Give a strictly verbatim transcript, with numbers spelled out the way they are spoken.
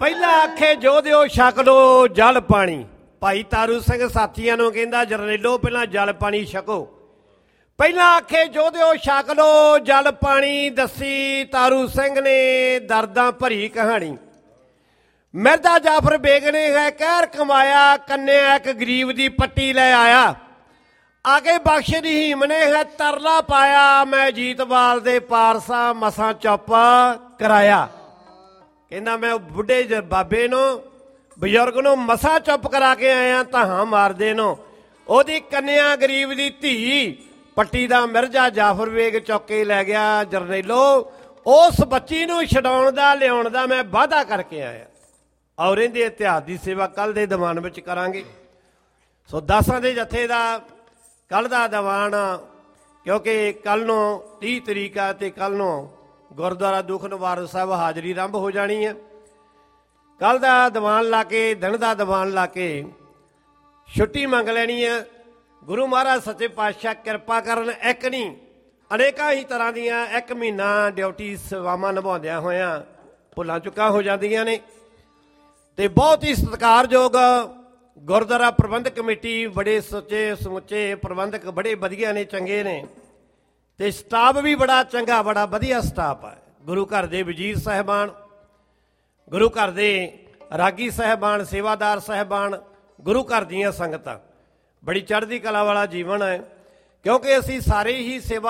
ਪਹਿਲਾਂ ਆਖੇ ਜੋ ਦਿਓ ਛਕ ਲੋ ਜਲ ਪਾਣੀ। ਭਾਈ ਤਾਰੂ ਸਿੰਘ ਸਾਥੀਆਂ ਨੂੰ ਕਹਿੰਦਾ ਜਰਨੈਲੋ ਪਹਿਲਾਂ ਜਲ ਪਾਣੀ ਛਕੋ। ਪਹਿਲਾਂ ਆਖੇ ਜੋ ਦਿਓ ਛਕ ਲੋ ਜਲ ਪਾਣੀ, ਦੱਸੀ ਤਾਰੂ ਸਿੰਘ ਨੇ ਦਰਦਾਂ ਭਰੀ ਕਹਾਣੀ। ਮਿਰਜ਼ਾ ਜਾਫਰ ਬੇਗ ਨੇ ਹੈ ਕਹਿਰ ਕਮਾਇਆ, ਕੰਨਿਆ ਇੱਕ ਗਰੀਬ ਦੀ ਪੱਟੀ ਲੈ ਆਇਆ। ਆਗੇ ਬਖਸ਼ ਰਹੀਮ ਨੇ ਹੈ ਤਰਲਾ ਪਾਇਆ, ਮੈਂ ਜੀਤਵਾਲ ਦੇ ਪਾਰਸਾ ਮਸਾਂ ਚੁੱਪ ਕਰਾਇਆ। ਕਹਿੰਦਾ ਮੈਂ ਬੁੱਢੇ ਬਾਬੇ ਨੂੰ ਬਜ਼ੁਰਗ ਨੂੰ ਮਸਾਂ ਚੁੱਪ ਕਰਾ ਕੇ ਆਇਆ, ਧਾਹਾਂ ਮਾਰਦੇ ਨੂੰ। ਉਹਦੀ ਕੰਨਿਆ ਗਰੀਬ ਦੀ ਧੀ ਪੱਟੀ ਦਾ ਮਿਰਜ਼ਾ ਜਾਫਰ ਬੇਗ ਚੁੱਕ ਕੇ ਲੈ ਗਿਆ। ਜਰਨੈਲੋ ਉਸ ਬੱਚੀ ਨੂੰ ਛਡਾਉਣ ਦਾ ਲਿਆਉਣ ਦਾ ਮੈਂ ਵਾਅਦਾ ਕਰਕੇ ਆਇਆ। ਔਰ ਇਹਦੇ ਇਤਿਹਾਸ ਦੀ ਸੇਵਾ ਕੱਲ੍ਹ ਦੇ ਦੀਵਾਨ ਵਿੱਚ ਕਰਾਂਗੇ। ਸੋ ਦਾਸਾਂ ਦੇ ਜੱਥੇ ਦਾ ਕੱਲ੍ਹ ਦਾ ਦੀਵਾਨ, ਕਿਉਂਕਿ ਕੱਲ੍ਹ ਨੂੰ ਤੀਹ ਤਰੀਕ ਆ ਅਤੇ ਕੱਲ੍ਹ ਨੂੰ ਗੁਰਦੁਆਰਾ ਦੁੱਖ ਨਿਵਾਰਨ ਸਾਹਿਬ ਹਾਜ਼ਰੀ ਆਰੰਭ ਹੋ ਜਾਣੀ ਹੈ। ਕੱਲ੍ਹ ਦਾ ਦੀਵਾਨ ਲਾ ਕੇ, ਦਿਨ ਦਾ ਦੀਵਾਨ ਲਾ ਕੇ ਛੁੱਟੀ ਮੰਗ ਲੈਣੀ ਹੈ। ਗੁਰੂ ਮਹਾਰਾਜ ਸੱਚੇ ਪਾਤਸ਼ਾਹ ਕਿਰਪਾ ਕਰਨ, ਇੱਕ ਨਹੀਂ ਅਨੇਕਾਂ ਹੀ ਤਰ੍ਹਾਂ ਦੀਆਂ ਇੱਕ ਮਹੀਨਾ ਡਿਊਟੀ ਸੇਵਾਵਾਂ ਨਿਭਾਉਂਦਿਆਂ ਹੋਇਆਂ ਭੁੱਲਾਂ ਚੁੱਕਾਂ ਹੋ ਜਾਂਦੀਆਂ ਨੇ। ਅਤੇ ਬਹੁਤ ਹੀ ਸਤਿਕਾਰਯੋਗ ਗੁਰਦੁਆਰਾ ਪ੍ਰਬੰਧਕ ਕਮੇਟੀ, ਬੜੇ ਸੁੱਚੇ ਸਮੁੱਚੇ ਪ੍ਰਬੰਧਕ ਬੜੇ ਵਧੀਆ ਨੇ, ਚੰਗੇ ਨੇ, ਅਤੇ ਸਟਾਫ ਵੀ ਬੜਾ ਚੰਗਾ, ਬੜਾ ਵਧੀਆ ਸਟਾਫ ਹੈ। ਗੁਰੂ ਘਰ ਦੇ ਵਜ਼ੀਰ ਸਾਹਿਬਾਨ, ਗੁਰੂ ਘਰ ਦੇ ਰਾਗੀ ਸਾਹਿਬਾਨ, ਸੇਵਾਦਾਰ ਸਾਹਿਬਾਨ, ਗੁਰੂ ਘਰ ਦੀਆਂ ਸੰਗਤਾਂ, ਬੜੀ ਚੜ੍ਹਦੀ ਕਲਾ ਵਾਲਾ ਜੀਵਨ ਹੈ। ਕਿਉਂਕਿ ਅਸੀਂ ਸਾਰੇ ਹੀ ਸੇਵਾ